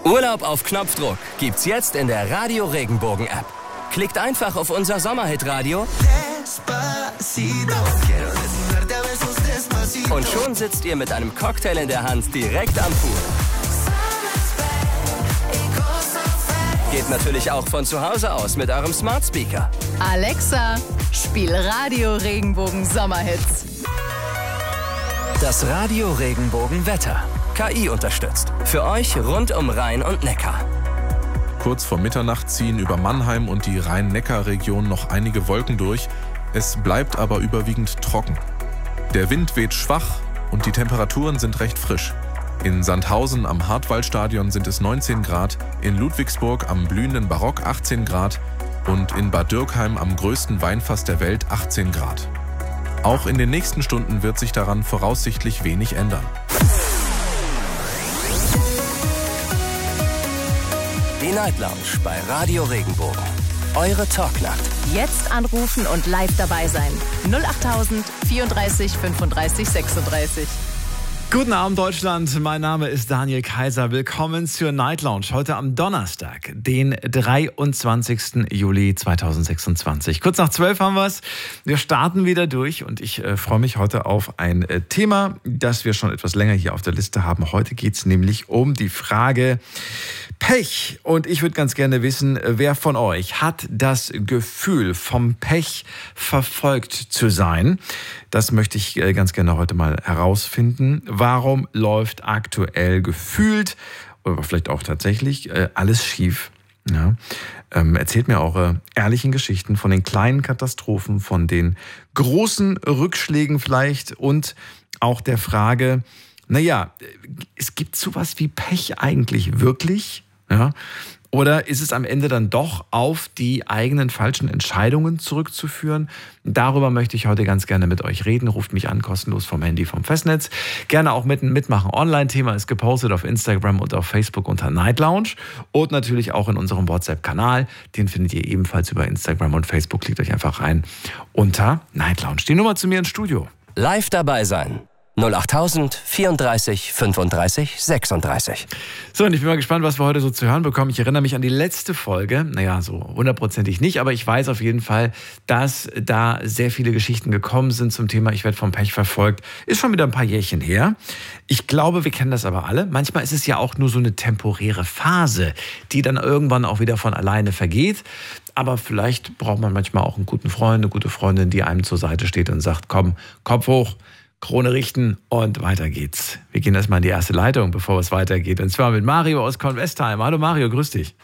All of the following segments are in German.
Urlaub auf Knopfdruck gibt's jetzt in der Radio Regenbogen App. Klickt einfach auf unser Sommerhit-Radio und schon sitzt ihr mit einem Cocktail in der Hand direkt am Pool. Geht natürlich auch von zu Hause aus mit eurem Smart Speaker. Alexa, spiel Radio Regenbogen Sommerhits. Das Radio Regenbogen Wetter. KI unterstützt. Für euch rund um Rhein und Neckar. Kurz vor Mitternacht ziehen über Mannheim und die Rhein-Neckar-Region noch einige Wolken durch. Es bleibt aber überwiegend trocken. Der Wind weht schwach und die Temperaturen sind recht frisch. In Sandhausen am Hartwaldstadion sind es 19 Grad, in Ludwigsburg am blühenden Barock 18 Grad und in Bad Dürkheim am größten Weinfass der Welt 18 Grad. Auch in den nächsten Stunden wird sich daran voraussichtlich wenig ändern. Die Night Lounge bei Radio Regenbogen. Eure Talknacht. Jetzt anrufen und live dabei sein. 08000 34 35 36. Guten Abend Deutschland, mein Name ist Daniel Kaiser. Willkommen zur Night Lounge heute am Donnerstag, den 23. Juli 2026. Kurz nach 12 haben wir es. Wir starten wieder durch und ich freue mich heute auf ein Thema, das wir schon etwas länger hier auf der Liste haben. Heute geht es nämlich um die Frage Pech. Und ich würde ganz gerne wissen, wer von euch hat das Gefühl, vom Pech verfolgt zu sein? Das möchte ich ganz gerne heute mal herausfinden. Warum läuft aktuell gefühlt, oder vielleicht auch tatsächlich, alles schief? Ja. Erzählt mir eure ehrlichen Geschichten von den kleinen Katastrophen, von den großen Rückschlägen vielleicht und auch der Frage, naja, es gibt sowas wie Pech eigentlich wirklich? Ja? Oder ist es am Ende dann doch auf die eigenen falschen Entscheidungen zurückzuführen? Darüber möchte ich heute ganz gerne mit euch reden. Ruft mich an, kostenlos vom Handy, vom Festnetz. Gerne auch mitmachen. Online-Thema ist gepostet auf Instagram und auf Facebook unter Night Lounge. Und natürlich auch in unserem WhatsApp-Kanal. Den findet ihr ebenfalls über Instagram und Facebook. Klickt euch einfach rein unter Night Lounge. Die Nummer zu mir ins Studio. Live dabei sein. 08000 34 35 36. So, und ich bin mal gespannt, was wir heute so zu hören bekommen. Ich erinnere mich an die letzte Folge. Naja, so 100%ig nicht, aber ich weiß auf jeden Fall, dass da sehr viele Geschichten gekommen sind zum Thema Ich werde vom Pech verfolgt. Ist schon wieder ein paar Jährchen her. Ich glaube, wir kennen das aber alle. Manchmal ist es ja auch nur so eine temporäre Phase, die dann irgendwann auch wieder von alleine vergeht. Aber vielleicht braucht man manchmal auch einen guten Freund, eine gute Freundin, die einem zur Seite steht und sagt, komm, Kopf hoch, Krone richten und weiter geht's. Wir gehen erstmal in die erste Leitung, bevor es weitergeht. Und zwar mit Mario aus Kornwestheim. Hallo Mario, grüß dich.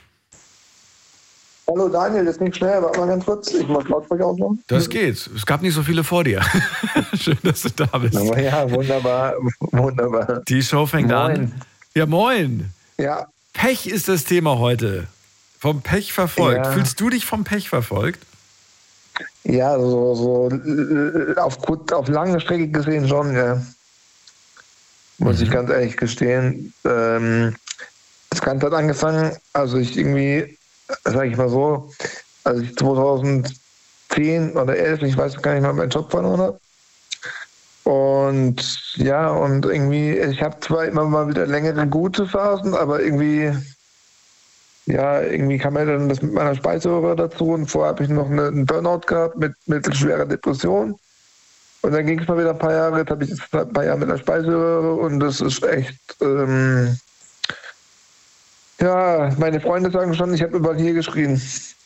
Hallo Daniel, das ging schnell, warte mal ganz kurz. Ich muss Lautsprecher ausmachen. Das geht. Es gab nicht so viele vor dir. Schön, dass du da bist. Ja, wunderbar, wunderbar. Die Show fängt an. Ja, moin. Ja. Pech ist das Thema heute. Vom Pech verfolgt. Ja. Fühlst du dich vom Pech verfolgt? Ja, so auf lange Strecke gesehen schon, ja. Muss ich ganz ehrlich gestehen. Das Ganze hat angefangen, also ich irgendwie, sag ich mal so, als ich 2010 oder 11, ich weiß gar nicht mal, meinen Job verloren habe. Und ja, und irgendwie, ich habe zwar immer mal wieder längere gute Phasen, aber irgendwie kam ja dann das mit meiner Speiseröhre dazu und vorher habe ich noch einen Burnout gehabt mit mittelschwerer Depression. Und dann ging es mal wieder ein paar Jahre, jetzt habe ich ein paar Jahre mit der Speiseröhre und das ist echt, meine Freunde sagen schon, ich habe überall hier geschrien.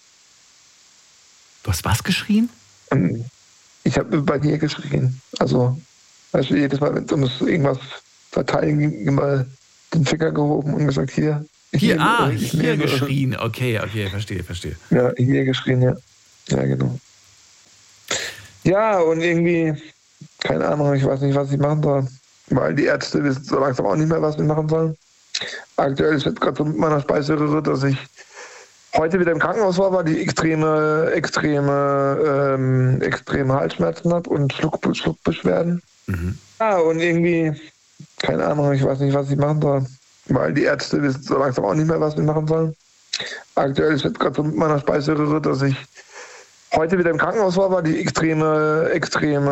Du hast was geschrien? Ich habe überall hier geschrien. Also, weißt du, jedes Mal, wenn es um irgendwas verteilen ging, immer den Finger gehoben und gesagt, hier. Hier geschrien. Okay, verstehe. Ja, hier geschrien, ja. Ja, genau. Ja, und irgendwie, keine Ahnung, ich weiß nicht, was ich machen soll. Weil die Ärzte wissen so langsam auch nicht mehr, was sie machen sollen. Aktuell ist jetzt gerade so mit meiner Speiseröhre, dass ich heute wieder im Krankenhaus war, weil ich extreme Halsschmerzen habe und Schluckbeschwerden. Mhm. Ja, und irgendwie, keine Ahnung, ich weiß nicht, was ich machen soll. Weil die Ärzte wissen so langsam auch nicht mehr, was sie machen sollen. Aktuell ist jetzt gerade so mit meiner Speiseröhre, dass ich heute wieder im Krankenhaus war, weil ich extreme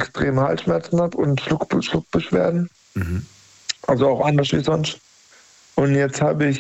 Halsschmerzen habe und Schluckbeschwerden. Mhm. Also auch anders wie sonst. Und jetzt habe ich